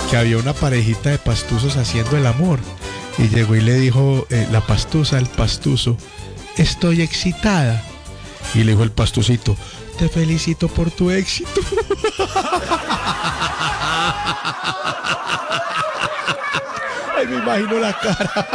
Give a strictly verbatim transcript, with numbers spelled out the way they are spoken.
que había una parejita de pastuzos haciendo el amor. Y llegó y le dijo eh, la pastusa al pastuso: estoy excitada. Y le dijo el pastucito: te felicito por tu éxito. Ay, me imagino la cara.